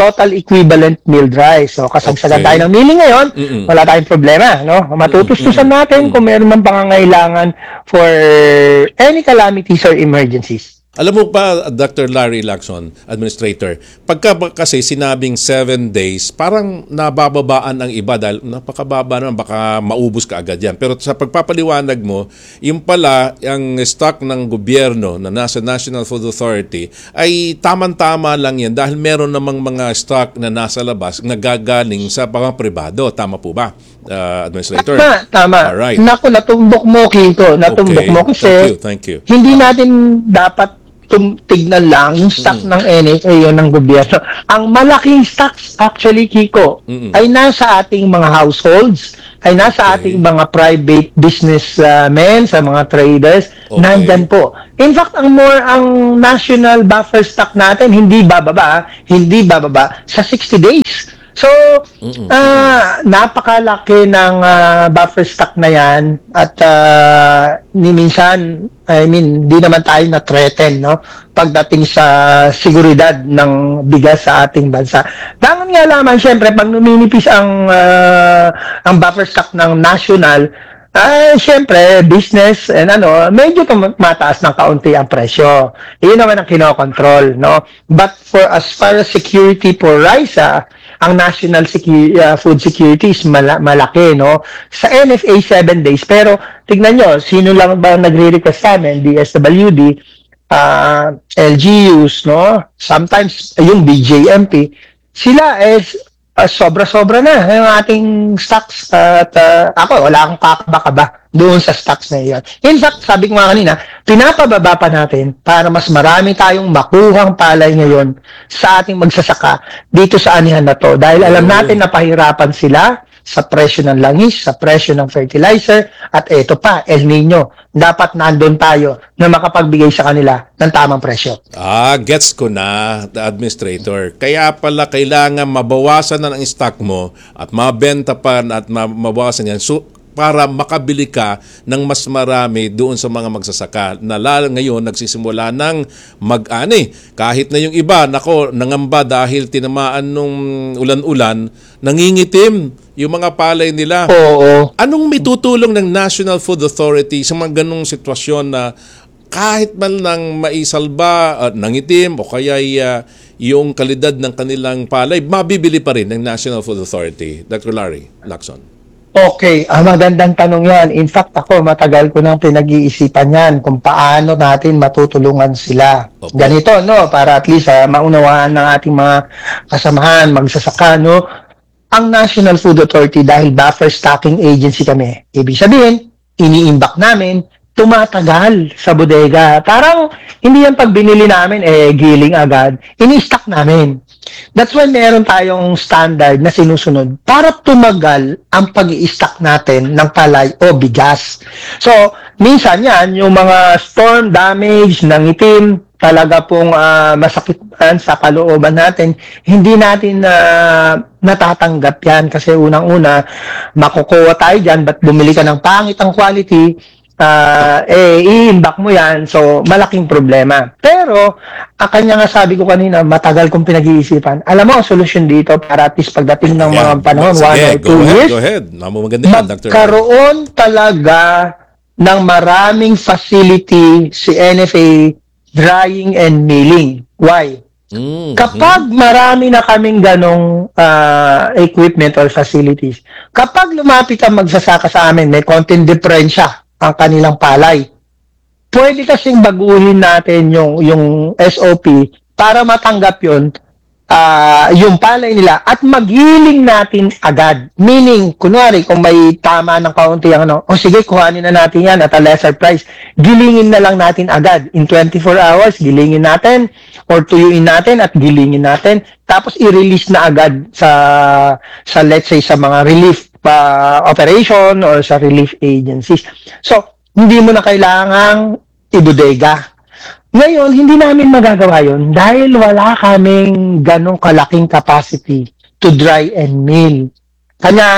total equivalent milled rice. So, kasagsagan Okay. tayo ng milling ngayon, Mm-mm. wala tayong problema, no? Matutustusan natin kung meron man pangangailangan for any calamities or emergencies. Alam mo pa, Doctor Larry Lacson, Administrator, pagka ba kasi sinabing seven days, parang nabababaan ang iba dahil napakababa naman, baka maubos ka agad yan. Pero sa pagpapaliwanag mo, yung pala, ang stock ng gobyerno na nasa National Food Authority ay tamang-tama lang yan dahil meron namang mga stock na nasa labas na gagaling sa mga pribado. Tama po ba, uh, Administrator? Tama, tama. Alright. Naku, natumbok mo, Kiko. Natumbok Okay. mo kasi Thank you, thank you. hindi natin dapat tum- tignan lang yung stock ng N F A yun ng gobyerno. Ang malaking stocks actually, Kiko, Mm-mm. ay nasa ating mga households, ay nasa Okay. ating mga private business uh, men, sa mga traders, Okay. nandyan po. In fact, ang more ang national buffer stock natin, hindi bababa, hindi bababa sa sixty days. So, ah napakalaki ng ah, buffer stock na yan at ah, ni minsan, I mean, di naman tayo na-threaten, no? Pagdating sa seguridad ng bigas sa ating bansa. Dangan nga lamang, syempre, pag numinipis ang, ah, ang buffer stock ng national, ay, syempre, business and ano, medyo tumataas ng kaunti ang presyo. Iyon naman ang kinokontrol, no? But for as far as security for rice, ah, ang national secu- uh, food security is mala- malaki, no? Sa N F A, seven days. Pero, tignan nyo, sino lang ba nagre-request sa amin? D S W D, uh, L G Us, no? Sometimes, yung B J M P, sila is uh, sobra-sobra na yung ating stocks. At uh, ako, wala akong kakaba-kaba doon sa stocks na iyon. In fact, sabi ko nga kanina, pinapababa pa natin para mas marami tayong makuhang palay ngayon sa ating magsasaka dito sa anihan na to. Dahil alam natin na pahirapan sila sa presyo ng langis, sa presyo ng fertilizer, at eto pa, El Nino. Dapat nandun tayo na makapagbigay sa kanila ng tamang presyo. Ah, gets ko na, the Administrator. Kaya pala kailangan mabawasan na ng stock mo at mabenta pa at ma- mabawasan yan. So, para makabili ka ng mas marami doon sa mga magsasaka na lalo ngayon nagsisimula ng mag-ani. Kahit na yung iba, nako, nangamba dahil tinamaan nung ulan-ulan, nangingitim yung mga palay nila. Oo. Anong may tutulong ng National Food Authority sa mga ganong sitwasyon na kahit man lang maisalba at nangitim o kaya uh, yung kalidad ng kanilang palay, mabibili pa rin ng National Food Authority? Doctor Larry Lacson. Okay, ah, magandang tanong yan. In fact, ako, matagal ko nang pinag-iisipan yan kung paano natin matutulungan sila. Opo. Ganito, no? Para at least ah, maunawaan ng ating mga kasamahan, magsasaka, no? Ang National Food Authority, dahil buffer stocking agency kami, ibig sabihin, iniimbak namin, tumatagal sa bodega. Parang, hindi yan pag binili namin, eh, giling agad. Ini-stock namin. That's why meron tayong standard na sinusunod para tumagal ang pag-i-stock natin ng palay o bigas. So, minsan yan, yung mga storm damage ng itim, talaga pong uh, masakit sa kalooban natin, hindi natin na uh, natatanggap yan kasi unang-una, makukuha tayo dyan, ba't bumili ka ng pangit ang quality, Uh, eh, i-imbak mo yan. So, malaking problema. Pero, ang kanya nga sabi ko kanina, matagal kong pinag-iisipan. Alam mo, ang solusyon dito para at least pagdating ng mga panahon, Sige, one or go two ahead, years, Go ahead. Namu maganda yan, Doctor Larry. magkaroon talaga ng maraming facility si N F A drying and milling. Why? Mm, Kapag marami na kaming ganong ah, equipment or facilities, kapag lumapit ang magsasaka sa amin, may konting diferensya ang kanilang palay. Pwede kasing baguhin natin yung yung S O P para matanggap yun, ah, yung palay nila at magiling natin agad. Meaning, kunwari, kung may tama ng kaunti ang ano, o sige, kuhanin na natin yan at a lesser price. Gilingin na lang natin agad. In twenty-four hours, gilingin natin or tuyuin natin at gilingin natin. Tapos i-release na agad sa, sa let's say, sa mga relief pa operation or sa relief agencies. So, hindi mo na kailangang ibodega. Ngayon, hindi namin magagawa yun dahil wala kaming ganong kalaking capacity to dry and mill. Kanya,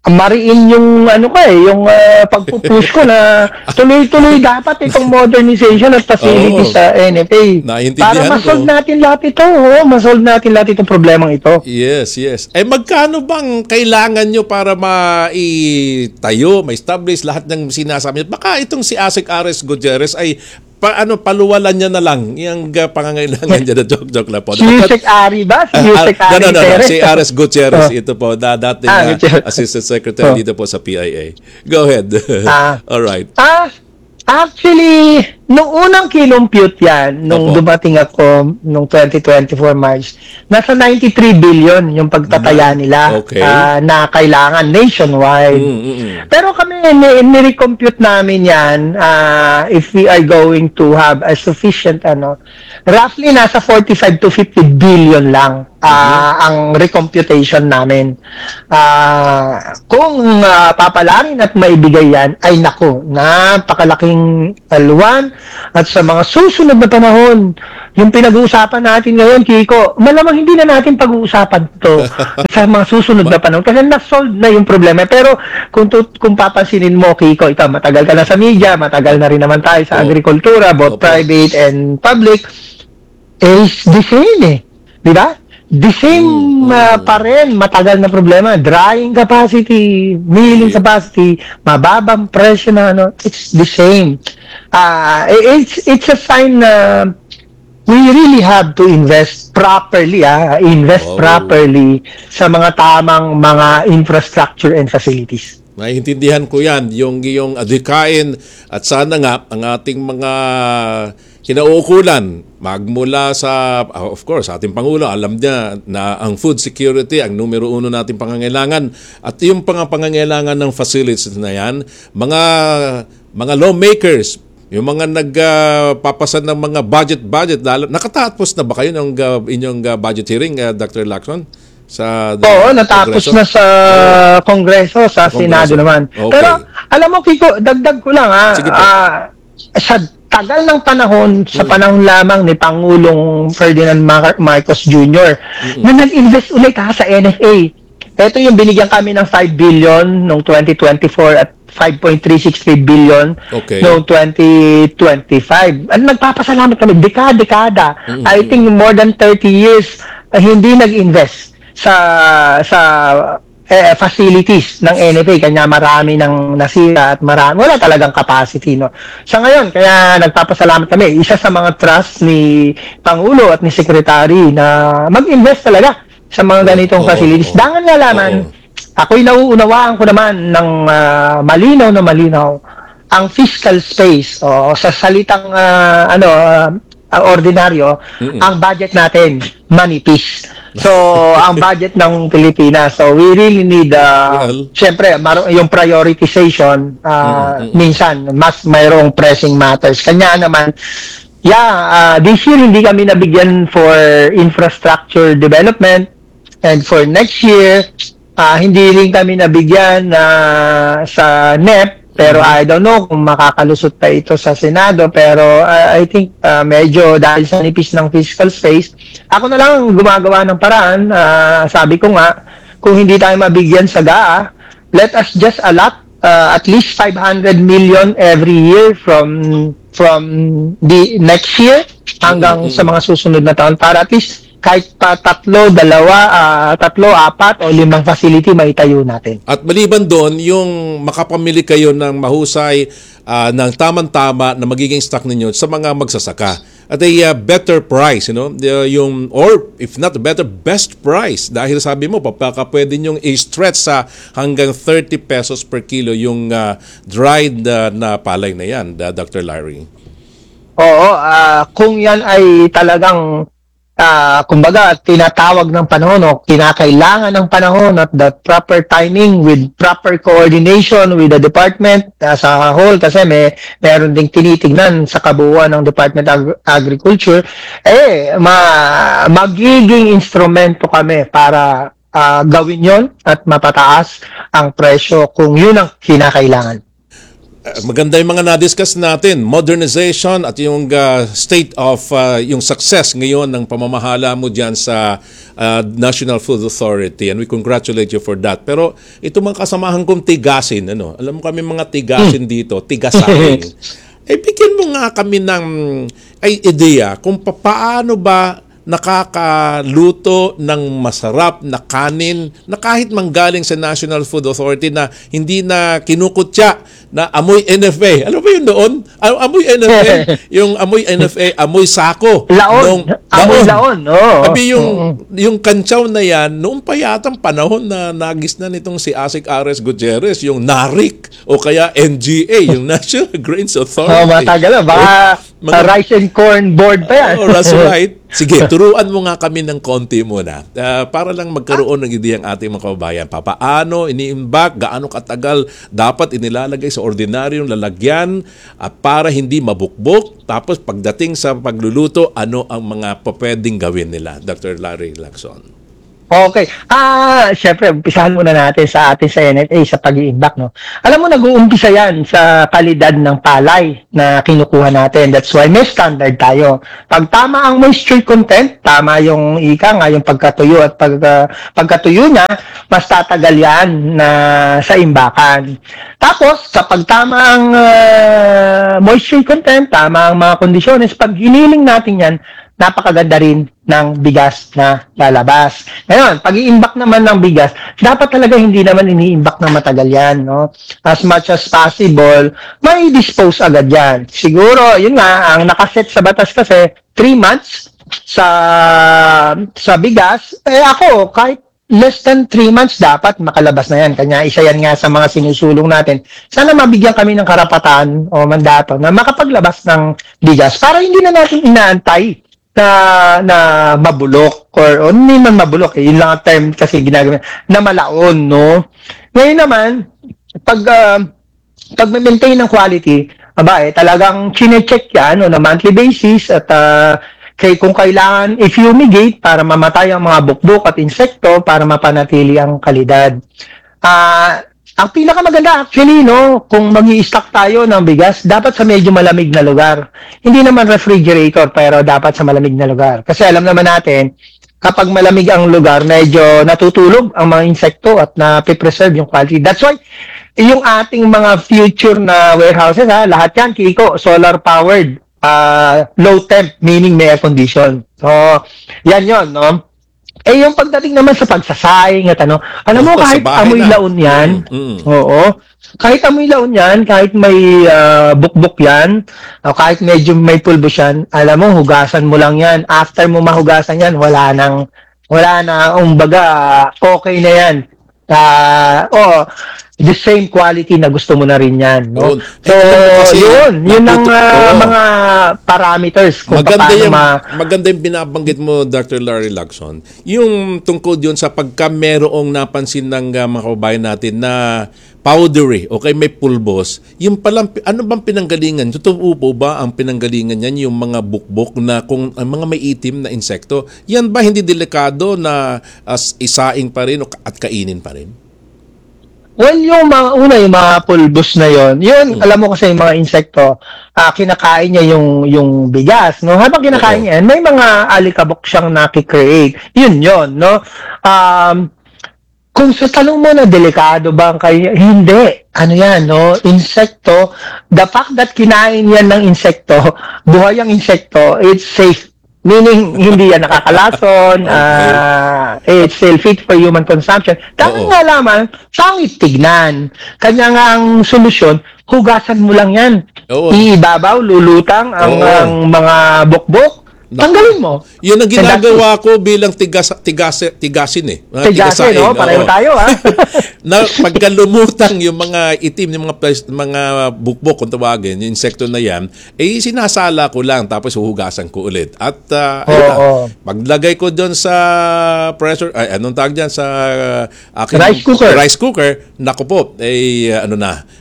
mariin yung ano ko eh, yung uh, pagpupush ko na tuloy-tuloy dapat itong modernization at facilities Oo. sa N F A. Naiintindihan Para ko. masolve natin lahat ito. Oo, masolve natin lahat itong problemang ito. Yes, yes. Eh magkano bang kailangan nyo para maitayo, ma-establish lahat ng sinasabi nyo? Baka itong si Asik Ares Gutierrez ay pa, ano, paluwalan niya na lang yung uh, pangangailangan niya na joke-joke lang po. Si Yusek Ari ba? Si Ah, Yusek ah, Ari no, no, no, no. Perez. Si Ares Gutierrez, Oh. ito po, da, dating Ah, uh, Gutierrez. Assistant Secretary Oh. dito po sa P I A. Go ahead. Ah. All right. Ah, actually, nung unang kinumpute yan, nung Opo. dumating ako nung twenty twenty-four March, nasa ninety-three billion yung pagtataya nila Okay. ah, na kailangan nationwide. Mm, mm, mm. Pero kami, ni- nirecompute namin yan ah, if we are going to have a sufficient, ano, roughly nasa forty-five to fifty billion lang ah, ang recomputation namin. Ah, kung ah, papalarin at maibigay yan, ay nako, napakalaking alwan. At sa mga susunod na panahon, yung pinag-uusapan natin ngayon, Kiko, malamang hindi na natin pag-uusapan to sa mga susunod na panahon kasi na-solve na yung problema. Pero kung, tu- kung papansinin mo, Kiko, ito, matagal ka na sa media, matagal na rin naman tayo sa Opo. agrikultura, both Opo. private and public, is the same eh. Di ba? The same uh, pa rin, matagal na problema. Drying capacity, milling Yeah. capacity, mababang presyo na ano, it's the same. Uh, it's, it's a sign na we really have to invest properly, ah, invest Oh. properly sa mga tamang mga infrastructure and facilities. Naiintindihan ko yan, yung yung adhikain at sana nga ang ating mga kinauukulan magmula sa, uh, of course, ating Pangulo, alam niya na ang food security ang numero uno nating pangangailangan at yung pang pangangailangan ng facilities na yan, mga mga lawmakers, yung mga nagpapasa ng mga budget-budget, nakatapos na ba kayo ng uh, inyong uh, budget hearing, uh, Doctor Lacson? Sa Oo, natapos Kongreso? na sa Kongreso, sa Kongreso. Senado naman. Okay. Pero, alam mo, Kiko, dagdag ko lang, ha, Sige po. ah, sa tagal ng panahon, sa panahon lamang ni Pangulong Ferdinand Mar- Marcos Junior, na nag-invest ulit ha, sa N F A. Ito yung binigyan kami ng five billion noong twenty twenty-four at five point three six three billion Okay. noong twenty twenty-five. At nagpapasalamat kami, dekada-dekada. I think more than thirty years, ah, hindi nag-invest sa sa eh, facilities ng N F A, kanya marami nang nasira at marami, wala talagang capacity, no. Sa ngayon, kaya nagpapasalamat kami, isa sa mga trust ni Pangulo at ni Secretary na mag-invest talaga sa mga ganitong Oo, facilities. oo. Dangan nga laman, Oo. ako'y nauunawaan ko naman ng ah, malinaw na malinaw ang fiscal space o sa salitang ah, ano ah, ah, ordinaryo, Mm-mm. ang budget natin manipis. So, ang budget ng Pilipinas. So, we really need, uh, Well, syempre, mar- yung prioritization, uh, Mm, mm, mm. minsan, mas mayroong pressing matters. Kanya naman, yeah, uh, this year, hindi kami nabigyan for infrastructure development. And for next year, uh, hindi rin kami nabigyan uh, sa N E P. Pero I don't know kung makakalusot pa ito sa Senado. Pero uh, I think uh, medyo dahil sa nipis ng fiscal space, ako na lang gumagawa ng paraan. Uh, sabi ko nga, kung hindi tayo mabigyan sa G A A, let us just allot uh, at least five hundred million every year from from the next year hanggang sa mga susunod na taon para at least kahit pa tatlo, dalawa, ah, tatlo, apat o limang facility maitayo natin. At maliban doon, yung makapamili kayo ng mahusay, ah, ng tamang-tama na magiging stock ninyo sa mga magsasaka. At a ah, better price, you know, the- yung, or if not better, best price. Dahil sabi mo, papaka pwede nyong i-stretch sa hanggang thirty pesos per kilo yung ah, dried ah, na palay na yan, da- Doctor Larry. Oo, ah, kung yan ay talagang ah, kumbaga tinatawag ng panahon o kinakailangan ng panahon at the proper timing with proper coordination with the department as a whole kasi may meron ding tinitingnan sa kabuuan ng Department of Agriculture, eh ma, magiging instrumento kami para ah, gawin yon at mapataas ang presyo kung yun ang kinakailangan. Uh, maganda yung mga na-discuss natin, modernization at yung uh, state of uh, yung success ngayon ng pamamahala mo dyan sa uh, National Food Authority, and we congratulate you for that. Pero ito mga kasamahan kong tigasin, ano, alam mo kami mga tigasin dito, tigasain. Eh, bigyan mo nga kami ng ay ideya kung paano ba nakakaluto ng masarap na kanin na kahit manggaling sa National Food Authority na hindi na kinukutya na amoy N F A. Ano ba yun doon? Amoy N F A. Yung amoy N F A, amoy sako. Laon. Nung, amoy laon. Oh. Sabi yung, yung kantsaw na yan, noong pa yatang panahon na nagis na nitong si Asik Ares Gutierrez, yung NARIC o kaya N G A, yung National Grains Authority. Oh, matagal na. Baka mga, uh, rice and corn board pa yan. Oh, that's right. Sige, turuan mo nga kami ng konti muna uh, para lang magkaroon ng idea ang ating mga kababayan. Papaano ini-imbak, gaano katagal dapat inilalagay sa ordinaryong lalagyan uh, para hindi mabukbok. Tapos pagdating sa pagluluto, ano ang mga pwedeng gawin nila? Doctor Larry Lacson. Okay. Ah, syempre, umpisahan muna natin sa atin sa N F A, sa pag-iimbak, no? Alam mo, nag-uumpisa yan sa kalidad ng palay na kinukuha natin. That's why may standard tayo. Pag tama ang moisture content, tama yung ika nga, yung pagkatuyo at pag, uh, pagkatuyo niya, mas tatagal yan na sa imbakan. Tapos, kapag tama ang uh, moisture content, tama ang mga kondisyones, pag hiniling natin yan, napakaganda rin ng bigas na lalabas. Ngayon, pag-iimbak naman ng bigas, dapat talaga hindi naman iniimbak na matagal yan, no? As much as possible, may dispose agad yan. Siguro, yun nga, ang nakaset sa batas kasi, three months sa sa bigas, eh ako, kahit less than three months dapat makalabas na yan. Kanya isa yan nga sa mga sinusulong natin. Sana mabigyan kami ng karapatan o mandato na makapaglabas ng bigas para hindi na natin inaantay na na mabulok or, o hindi man mabulok eh, yun lang ang term kasi ginagawa na malaon, no? Ngayon naman, pag uh, pag maintain ng quality, aba eh, talagang chine-check yan on a monthly basis at uh, kay kung kailangan i-fumigate para mamatay ang mga bukbok at insekto para mapanatili ang kalidad. Ah, uh, ang pinakamaganda actually, no, kung mag-i-stock tayo ng bigas, dapat sa medyo malamig na lugar. Hindi naman refrigerator, pero dapat sa malamig na lugar. Kasi alam naman natin, kapag malamig ang lugar, medyo natutulog ang mga insekto at na-preserve yung quality. That's why, yung ating mga future na warehouses, ha, lahat yan, Kiko, solar-powered, uh, low temp, meaning may air condition. So, yan yon, no? Eh, yung pagdating naman sa pagsasaing at ano, alam mo, Oh, kahit sa bahay amoy na. laon yan, Mm, mm. oo, kahit amoy laon yan, kahit may uh, bukbok yan, o kahit medyo may pulbos yan, alam mo, hugasan mo lang yan. After mo mahugasan yan, wala nang, wala na, umbaga, okay na yan. Uh, oh, the same quality na gusto mo na rin yan. No? Yun. So, Eh, kasi yun, yun ang natuto- uh, Oo. mga parameters kung Maganda paano yung, ma- maganda yung binabanggit mo, Doctor Larry Lacson. Yung tungkol yun sa pagka merong napansin ng uh, mga kababayan natin na powdery, okay, may pulbos, yung palang, ano bang pinanggalingan? Totoo po ba ang pinanggalingan yan, yung mga bukbok na kung ang mga may itim na insekto, yan ba hindi delikado na as isaing pa rin o ka- at kainin pa rin? Well, yung mga una, yung mga pulbos na yon, yun, alam mo kasi yung mga insekto, ah, kinakain niya yung yung bigas, no? Habang kinakain Oo. niya, yan, may mga alikabok siyang nakikreate. Yun yun, no? Um, kung sa tanong mo na delikado ba ang kaya, hindi. Ano yan, no? Insekto, the fact that kinain yan ng insekto, buhay ang insekto, it's safe. Meaning, hindi yan nakakalason, Okay. ah, it's still fit for human consumption. Tama Oo. nga lamang, pangit tignan. Kanya nga ang solusyon, hugasan mo lang yan. Oo. Iibabaw, lulutang ang, Oo. ang mga bukbok. Tanggalin mo. Yun ang And that's ginagawa ko bilang tigas, tigas, tigasin eh. Mga Tigasin, tigasain, no? Pareho oo. tayo, ha? Na pagka lumutang yung mga itim, yung mga plas- mga bukbok kung tawagin, yung insekto na yan, eh sinasala ko lang tapos huhugasan ko ulit. At uh, Oo, ayun na, oo. paglagay ko doon sa pressure, ay anong tawag diyan sa uh, aking Rice cooker. rice cooker, naku po, eh ano na,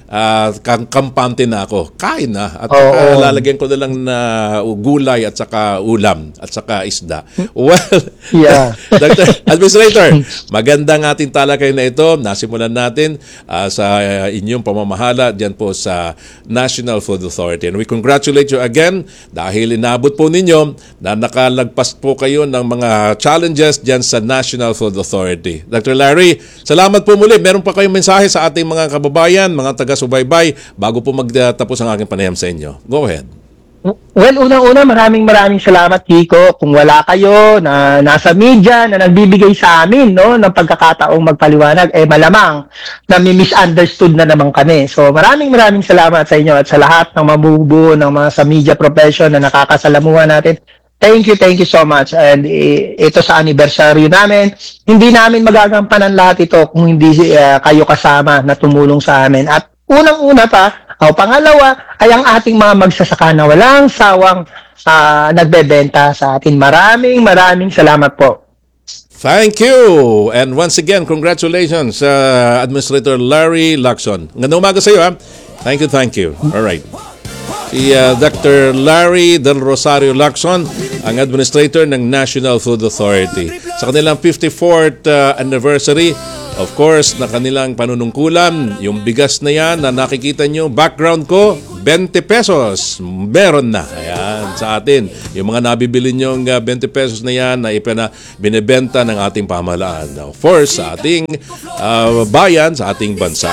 uh, kam- kampante na ako. Kain na. At Oo. saka lalagyan ko na lang na gulay at saka ulam at saka isda. Well, Yeah. Doctor Administrator, magandang ating talakay na ito. Nasimulan natin uh, sa uh, inyong pamamahala dyan po sa National Food Authority. And we congratulate you again dahil inabot po ninyo na nakalagpas po kayo ng mga challenges dyan sa National Food Authority. Doctor Larry, salamat po muli. Meron pa kayong mensahe sa ating mga kababayan, mga taga-subaybay bago po magtapos ang aking panayam sa inyo. Go ahead. Well, unang-una, maraming maraming salamat, Kiko. Kung wala kayo na nasa media na nagbibigay sa amin, no, ng pagkakataong magpaliwanag, eh malamang na misunderstood na naman kami. So, maraming maraming salamat sa inyo at sa lahat ng mabubuo ng mga sa media profession na nakakasalamuhan natin. Thank you, thank you so much. And eh, ito sa anniversary namin, hindi namin magagampanan lahat ito kung hindi eh, kayo kasama na tumulong sa amin. At unang-una pa, o pangalawa, ay ang ating mga magsasaka na walang sawang ah, nagbebenta sa atin. Maraming maraming salamat po. Thank you! And once again, congratulations uh, Administrator Larry Lacson. Ngayong umaga sa iyo, ha? Thank you, thank you. All right. Si uh, Doctor Larry Del Rosario Lacson, ang Administrator ng National Food Authority. Sa kanilang fifty-fourth uh, anniversary, of course, na kanilang panunungkulan, yung bigas na yan na nakikita nyo, background ko, twenty pesos. Meron na. Ayan, sa atin. Yung mga nabibili nyo uh, twenty pesos na yan na ipina, binibenta ng ating pamahalaan. Of course, sa ating uh, bayan, sa ating bansa.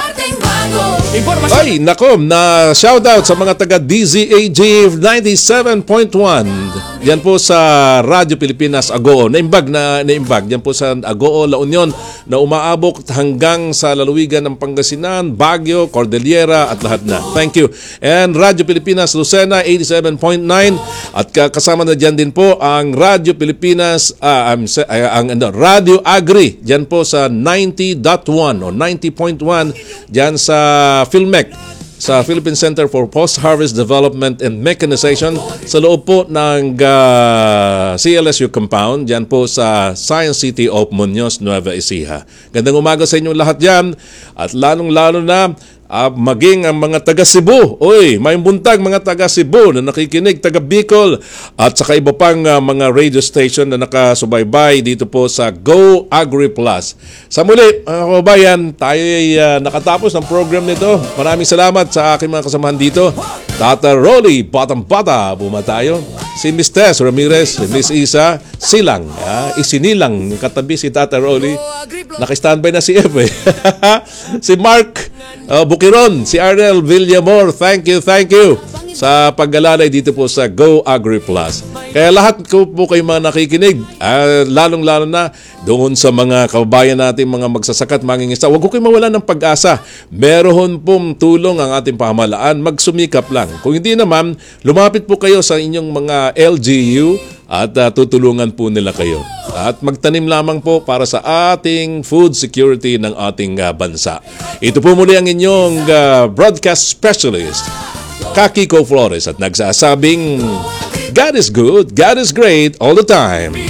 Ay, nako, na shoutout sa mga taga D Z A G ninety-seven point one. Yan po sa Radyo Pilipinas Agoo. Naimbag na naimbag. Yan po sa Agoo, La Union na umaabot hanggang sa lalawigan ng Pangasinan, Baguio, Cordillera at lahat na. Thank you. And Radyo Pilipinas Lucena eighty-seven point nine at kasama na diyan din po ang Radyo Pilipinas uh, um, uh, ang ano, Radio Agri diyan po sa ninety point one o ninety point one diyan sa Philmec, sa Philippine Center for Post-Harvest Development and Mechanization sa loob po ng uh, C L S U compound dyan po sa Science City of Muñoz, Nueva Ecija. Gandang umaga sa inyong lahat dyan at lalong-lalo na uh, maging ang mga taga Cebu. Uy, may buntag mga taga Cebu na nakikinig, taga Bicol at saka iba pang uh, mga radio station na nakasubaybay dito po sa Go Agri Plus. Sa muli, mga kababayan, tayo ay uh, nakatapos ng program nito. Maraming salamat sa aking mga kasamahan dito. Tata Rolly, Batang-Bata, bumatayo. Si Miss Tess Ramirez, si Miss Isa, silang, uh, isinilang katabi si Tata Rolly. Naka-standby na si F eh. Si Mark uh, Bukiron, si Arnel Villamor, thank you, thank you sa paggalalay dito po sa Go Agri Plus. Kaya lahat ko po kayo mga nakikinig, uh, lalong-lalo na doon sa mga kababayan natin, mga magsasakat, mangingisda, huwag ko kayo mawala ng pag-asa. Meron pong tulong ang ating pamahalaan, magsumikap lang. Kung hindi naman, lumapit po kayo sa inyong mga L G U at uh, tutulungan po nila kayo. At magtanim lamang po para sa ating food security ng ating uh, bansa. Ito po muli ang inyong uh, broadcast specialist, Kiko Flores, at nagsasabing God is good, God is great all the time.